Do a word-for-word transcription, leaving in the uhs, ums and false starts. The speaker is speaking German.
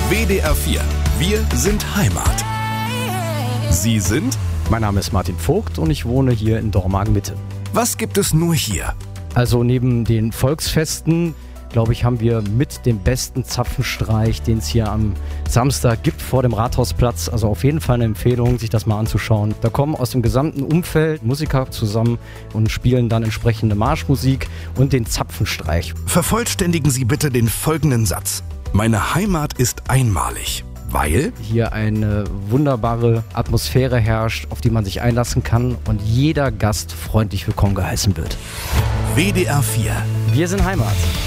W D R vier. Wir sind Heimat. Sie sind? Mein Name ist Martin Vogt und ich wohne hier in Dormagen-Mitte. Was gibt es nur hier? Also neben den Volksfesten, glaube ich, haben wir mit dem besten Zapfenstreich, den es hier am Samstag gibt vor dem Rathausplatz. Also auf jeden Fall eine Empfehlung, sich das mal anzuschauen. Da kommen aus dem gesamten Umfeld Musiker zusammen und spielen dann entsprechende Marschmusik und den Zapfenstreich. Vervollständigen Sie bitte den folgenden Satz. Meine Heimat ist einmalig, weil hier eine wunderbare Atmosphäre herrscht, auf die man sich einlassen kann und jeder Gast freundlich willkommen geheißen wird. W D R vier. Wir sind Heimat.